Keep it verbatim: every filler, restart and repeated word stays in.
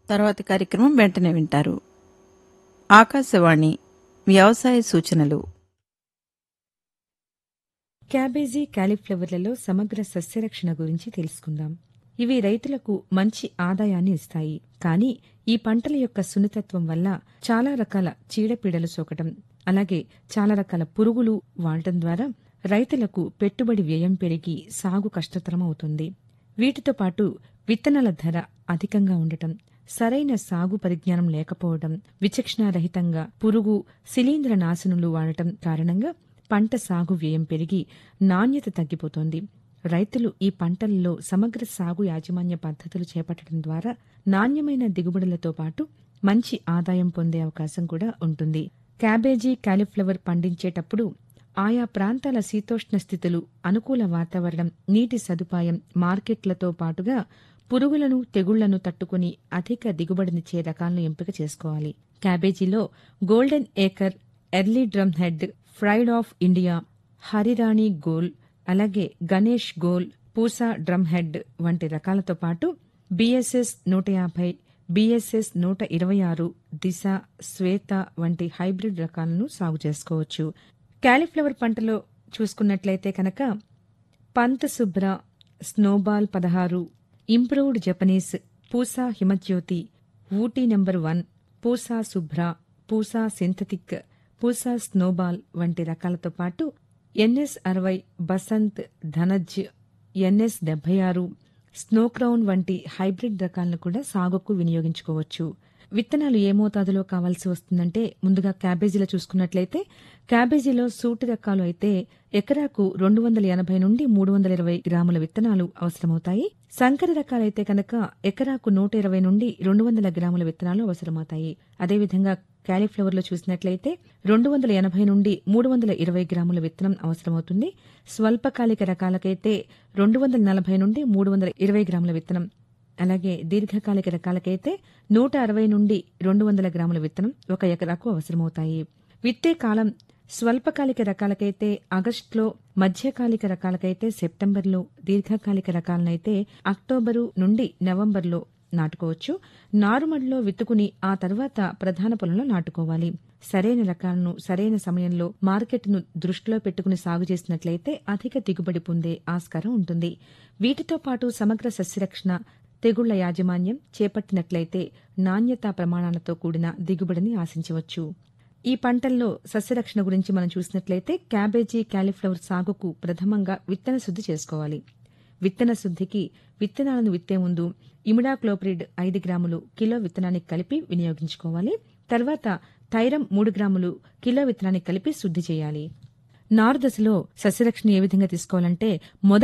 తర్వాతి కార్యక్రమం వెంటనే వింటారు. ఆకాశవాణి వ్యవసాయ సూచనలు. క్యాబేజీ, కాలీఫ్లవర్లలో సమగ్ర సస్యరక్షణ గురించి తెలుసుకుందాం. ఇవి రైతులకు మంచి ఆదాయాన్ని ఇస్తాయి. కానీ ఈ పంటల యొక్క సున్నితత్వం వల్ల చాలా రకాల చీడపీడలు సోకటం, అలాగే చాలా రకాల పురుగులు వాడటం ద్వారా రైతులకు పెట్టుబడి వ్యయం పెరిగి సాగు కష్టతరమవుతుంది. వీటితో పాటు విత్తనాల ధర అధికంగా ఉండటం, సరైన సాగు పరిజ్ఞానం లేకపోవడం, విచక్షణారహితంగా పురుగు, శిలీంద్ర నాశనులు వాడటం కారణంగా పంట సాగు వ్యయం పెరిగి నాణ్యత తగ్గిపోతోంది. రైతులు ఈ పంటలలో సమగ్ర సాగు యాజమాన్య పద్ధతులు చేపట్టడం ద్వారా నాణ్యమైన దిగుబడులతో పాటు మంచి ఆదాయం పొందే అవకాశం కూడా ఉంటుంది. క్యాబేజీ, కాలీఫ్లవర్ పండించేటప్పుడు ఆయా ప్రాంతాల శీతోష్ణ స్థితులు, అనుకూల వాతావరణం, నీటి సదుపాయం, మార్కెట్లతో పాటుగా పురుగులను, తెగుళ్లను తట్టుకుని అధిక దిగుబడినిచ్చే రకాలను ఎంపిక చేసుకోవాలి. క్యాబేజీలో golden acre, early drum head, fried of India, హరిరాణి goal, అలాగే Ganesh goal, Pusa drum head వంటి రకాలతో పాటు బీఎస్ఎస్ నూట యాభై, బీఎస్ఎస్ నూట ఇరవై ఆరు, దిశ, శ్వేత వంటి హైబ్రిడ్ రకాలను సాగు చేసుకోవచ్చు. కాలీఫ్లవర్ పంటలో చూసుకున్నట్లయితే కనుక పంత్ శుభ్ర, స్నోబాల్ పదహారు, improved Japanese, Pusa హిమజ్యోతి, Ooty number one, Pusa శుభ్ర, పూసా సింథటిక్, పూసా స్నోబాల్ వంటి రకాలతో పాటు ఎన్ఎస్ అరవై, బసంత్, ధనజ్, ఎన్ఎస్ డెబ్బై ఆరు, స్నోక్రౌన్ వంటి హైబ్రిడ్ రకాలను కూడా సాగుకు వినియోగించుకోవచ్చు. విత్తనాలు ఏ మోతాదులో కావాల్సి వస్తుందంటే ముందుగా క్యాబేజీలో చూసుకున్నట్లయితే క్యాబేజీలో సూటి రకాలు అయితే ఎకరాకు రెండు వందల ఎనభై నుండి మూడు వందల ఇరవై గ్రాముల విత్తనాలు అవసరమవుతాయి. సంకర రకాలైతే కనుక ఎకరాకు నూట ఇరవై నుండి రెండు వందల గ్రాముల విత్తనాలు అవసరమవుతాయి. అదేవిధంగా కాలీఫ్లవర్లో చూసినట్లయితే రెండు వందల ఎనభై నుండి మూడు వందల ఇరవై గ్రాముల విత్తనం అవసరమవుతుంది. స్వల్పకాలిక రకాలకైతే రెండు వందల నలభై నుండి మూడు వందల ఇరవై గ్రాముల విత్తనం, అలాగే దీర్ఘకాలిక రకాలకైతే నూట అరవై నుండి రెండు వందల గ్రాముల విత్తనం ఒక ఎకరాకు అవసరమవుతాయి. విత్తే కాలం స్వల్పకాలిక రకాలకైతే ఆగస్టులో, మధ్యకాలిక రకాలకైతే సెప్టెంబర్లో, దీర్ఘకాలిక రకాలనైతే అక్టోబరు నుండి నవంబర్లో నాటుకోవచ్చు. నారుమడిలో విత్తుకుని ఆ తర్వాత ప్రధాన పొలంలో నాటుకోవాలి. సరైన రకాలను సరైన సమయంలో మార్కెట్ను దృష్టిలో పెట్టుకుని సాగు చేసినట్లయితే అధిక దిగుబడి పొందే ఆస్కారం ఉంటుంది. వీటితో పాటు సమగ్ర సస్యరక్షణ, తెగుళ్ల యాజమాన్యం చేపట్టినట్లయితే నాణ్యతా ప్రమాణాలతో కూడిన దిగుబడిని ఆశించవచ్చు. ఈ పంటల్లో సస్యరక్షణ గురించి మనం చూసినట్లయితే క్యాబేజీ, కాలీఫ్లవర్ సాగుకు ప్రథమంగా విత్తన శుద్ధి చేసుకోవాలి. విత్తన శుద్ధికి విత్తనాలను విత్తే ముందు ఇమిడాక్లోప్రిడ్ ఐదు గ్రాములు కిలో విత్తనానికి కలిపి వినియోగించుకోవాలి. తర్వాత థైరం మూడు గ్రాములు కిలో విత్తనానికి కలిపి శుద్ధి చేయాలి. నారు దశలో సస్యరక్షణ ఏ విధంగా తీసుకోవాలంటే మొదటి